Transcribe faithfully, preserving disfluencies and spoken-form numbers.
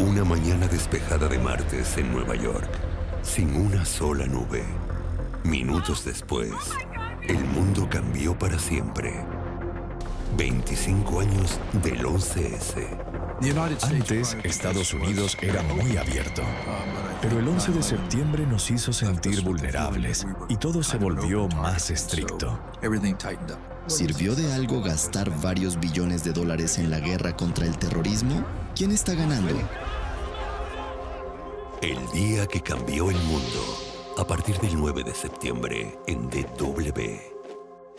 Una mañana despejada de martes en Nueva York, sin una sola nube. Minutos después, el mundo cambió para siempre. veinticinco años del once ese. Antes, Estados Unidos era muy abierto, pero el once de septiembre nos hizo sentir vulnerables y todo se volvió más estricto. ¿Sirvió de algo gastar varios billones de dólares en la guerra contra el terrorismo? ¿Quién está ganando? El día que cambió el mundo, a partir del nueve de septiembre en D W